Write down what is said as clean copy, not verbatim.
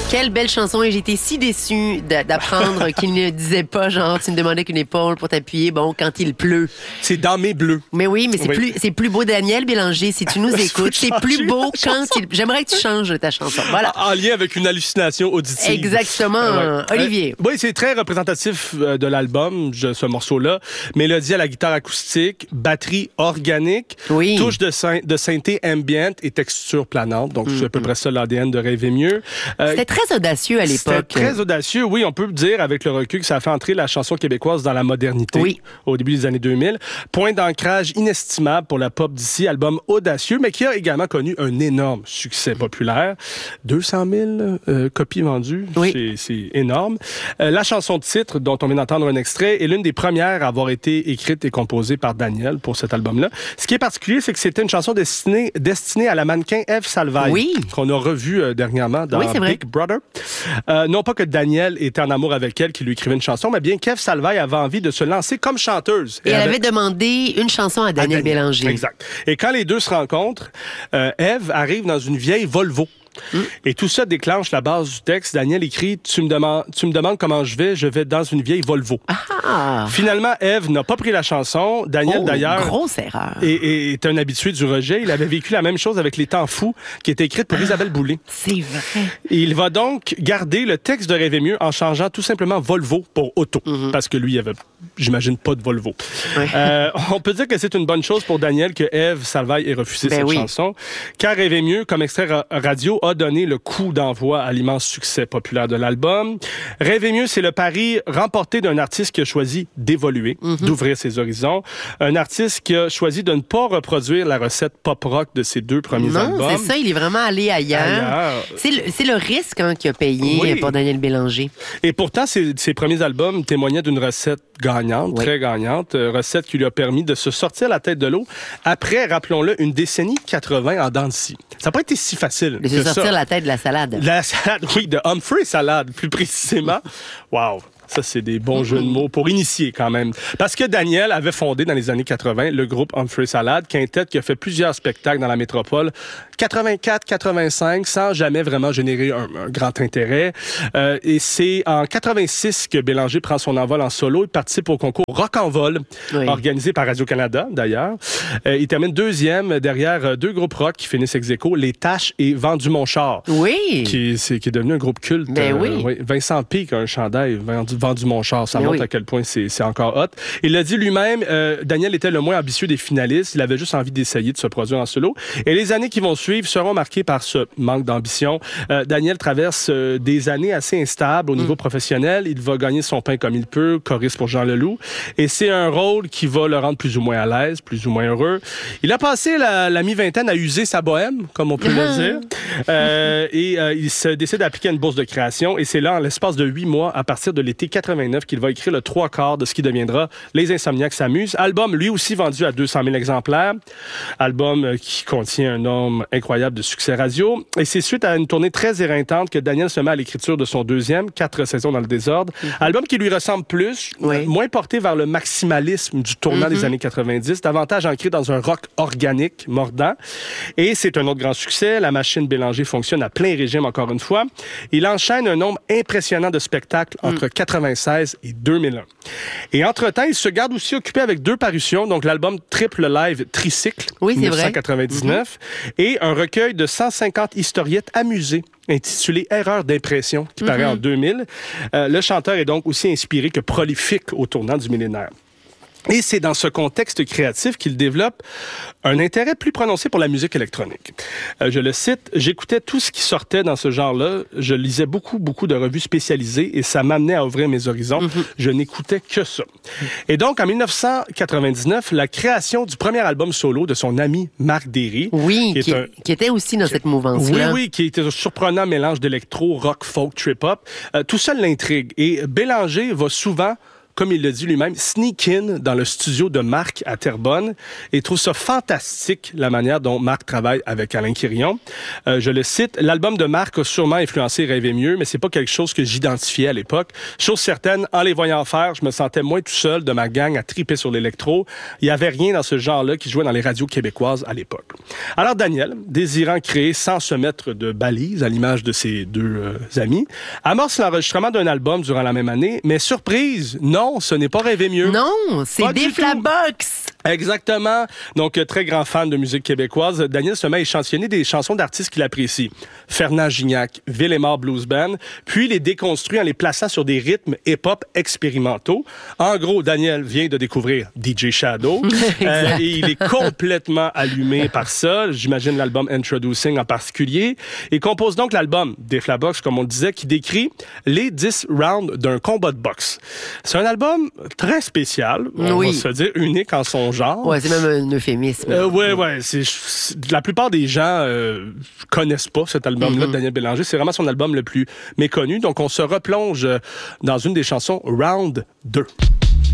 Quelle belle chanson et j'étais si déçue d'apprendre qu'il ne disait pas genre tu me demandais qu'une épaule pour t'appuyer quand il pleut. C'est dans mes bleus. Mais oui, mais c'est plus beau Daniel Bélanger si tu nous écoutes, c'est plus beau quand il j'aimerais que tu changes ta chanson. Voilà. En lien avec une hallucination auditive. Exactement. Olivier. Oui, c'est très représentatif de l'album, ce morceau-là. Mélodie à la guitare acoustique, batterie organique, touche de synthé ambient et texture planante. Donc, c'est à peu près ça l'ADN de Rêver mieux. C'était très audacieux à l'époque. C'était très audacieux, oui. On peut dire avec le recul que ça a fait entrer la chanson québécoise dans la modernité au début des années 2000. Point d'ancrage inestimable pour la pop d'ici, album audacieux, mais qui a également connu un énorme succès populaire. 200 000 copies vendues, c'est énorme. La chanson de titre, dont on vient d'entendre un extrait, est l'une des premières à avoir été écrite et composée par Daniel pour cet album-là. Ce qui est particulier, c'est que c'était une chanson destinée à la mannequin Ève Salvaille, qu'on a revue dernièrement dans Big Brother. Non pas que Daniel était en amour avec elle, qui lui écrivait une chanson, mais bien qu'Ève Salvaille avait envie de se lancer comme chanteuse. Et elle avait demandé une chanson à Daniel Bélanger. Exact. Et quand les deux se rencontrent, Ève arrive dans une vieille Volvo. Et tout ça déclenche la base du texte. Daniel écrit « Tu me demandes comment je vais dans une vieille Volvo. » Finalement, Ève n'a pas pris la chanson. Daniel, d'ailleurs, grosse erreur. Est un habitué du rejet. Il avait vécu la même chose avec Les Temps fous, qui était écrite pour Isabelle Boulay. C'est vrai. Et il va donc garder le texte de Rêver mieux en changeant tout simplement Volvo pour Auto. Parce que lui, il avait, j'imagine, pas de Volvo. On peut dire que c'est une bonne chose pour Daniel que Ève Salvaille ait refusé cette chanson. Car Rêver mieux, comme extrait radio, a donné le coup d'envoi à l'immense succès populaire de l'album. Rêver mieux, c'est le pari remporté d'un artiste qui a choisi d'évoluer, d'ouvrir ses horizons. Un artiste qui a choisi de ne pas reproduire la recette pop-rock de ses deux premiers albums. Non, c'est ça, il est vraiment allé ailleurs. C'est le risque qu'il a payé pour Daniel Bélanger. Et pourtant, ses premiers albums témoignaient d'une recette gagnante, très gagnante, recette qui lui a permis de se sortir la tête de l'eau après, rappelons-le, une décennie 80 en dents de scie. Ça n'a pas été si facile. De se sortir la tête de la salade. La salade, oui, de Humphrey Salade, plus précisément. Wow! Ça, c'est des bons jeux de mots pour initier quand même. Parce que Daniel avait fondé dans les années 80 le groupe Humphrey Salade, quintet qui a fait plusieurs spectacles dans la métropole, 84-85, sans jamais vraiment générer un grand intérêt. Et c'est en 86 que Bélanger prend son envol en solo. Il participe au concours Rock en vol, organisé par Radio-Canada d'ailleurs. Il termine deuxième derrière deux groupes rock qui finissent ex aequo, Les Taches et Vendu mon char. Oui! Qui est devenu un groupe culte. Vincent Pic a un chandail, Vendu mon char. Ça montre à quel point c'est encore hot. Il l'a dit lui-même, Daniel était le moins ambitieux des finalistes. Il avait juste envie d'essayer de se produire en solo. Et les années qui vont suivre seront marquées par ce manque d'ambition. Daniel traverse des années assez instables au niveau professionnel. Il va gagner son pain comme il peut, choriste pour Jean Leloup. Et c'est un rôle qui va le rendre plus ou moins à l'aise, plus ou moins heureux. Il a passé la mi-vingtaine à user sa bohème, comme on peut le dire. Il se décide d'appliquer une bourse de création. Et c'est là, en l'espace de 8 mois, à partir de l'été 89, qu'il va écrire le 3/4 de ce qui deviendra Les Insomniaques s'amusent. Album, lui aussi, vendu à 200 000 exemplaires. Album qui contient un nombre incroyable de succès radio. Et c'est suite à une tournée très éreintante que Daniel se met à l'écriture de son deuxième, 4 saisons dans le désordre. Album qui lui ressemble plus, moins porté vers le maximalisme du tournant des années 90, davantage ancré dans un rock organique, mordant. Et c'est un autre grand succès. La machine Bélanger fonctionne à plein régime, encore une fois. Il enchaîne un nombre impressionnant de spectacles entre 96 et 2001. Et entre-temps, il se garde aussi occupé avec 2 parutions, donc l'album triple live Tricycle, 1999, et un recueil de 150 historiettes amusées intitulé Erreur d'impression, qui paraît en 2000. Le chanteur est donc aussi inspiré que prolifique au tournant du millénaire. Et c'est dans ce contexte créatif qu'il développe un intérêt plus prononcé pour la musique électronique. Je le cite, « J'écoutais tout ce qui sortait dans ce genre-là. Je lisais beaucoup de revues spécialisées et ça m'amenait à ouvrir mes horizons. Je n'écoutais que ça. » Et donc, en 1999, la création du premier album solo de son ami Marc Derry. Oui, qui était aussi dans cette mouvance-là. Oui, qui était un surprenant mélange d'électro, rock, folk, trip-hop. Tout ça l'intrigue. Et Bélanger va souvent comme il le dit lui-même, sneak in dans le studio de Marc à Terrebonne et trouve ça fantastique, la manière dont Marc travaille avec Alain Quirion. Je le cite, « L'album de Marc a sûrement influencé Rêver mieux, mais c'est pas quelque chose que j'identifiais à l'époque. Chose certaine, en les voyant faire, je me sentais moins tout seul de ma gang à triper sur l'électro. Il y avait rien dans ce genre-là qui jouait dans les radios québécoises à l'époque. » Alors Daniel, désirant créer sans se mettre de balises, à l'image de ses deux amis, amorce l'enregistrement d'un album durant la même année, mais surprise, non, ce n'est pas Rêver mieux. Non, c'est Déflabox. Exactement. Donc, très grand fan de musique québécoise, Daniel se met à échantillonner des chansons d'artistes qu'il apprécie. Fernand Gignac, Villemort Blues Band, puis les déconstruit en les plaçant sur des rythmes hip-hop expérimentaux. En gros, Daniel vient de découvrir DJ Shadow et il est complètement allumé par ça. J'imagine l'album Introducing en particulier. Il compose donc l'album Déflabox, comme on le disait, qui décrit les 10 rounds d'un combat de boxe. C'est un album très spécial, on va se dire unique en son genre. Ouais, c'est même un euphémisme. La plupart des gens connaissent pas cet album-là de Daniel Bélanger. C'est vraiment son album le plus méconnu. Donc, on se replonge dans une des chansons, Round 2.